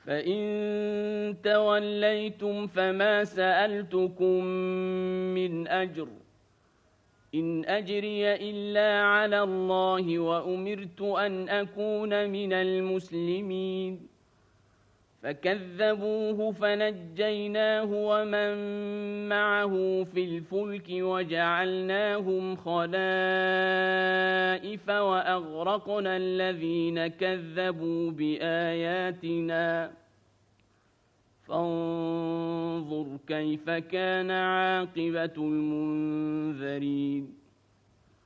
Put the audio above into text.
فإن توليتم فما سألتكم من أجر إن أجري إلا على الله وأمرت أن أكون من المسلمين فكذبوه فنجيناه ومن معه في الفلك وجعلناهم خلائف وأغرقنا الذين كذبوا بآياتنا فانظر كيف كان عاقبة المنذرين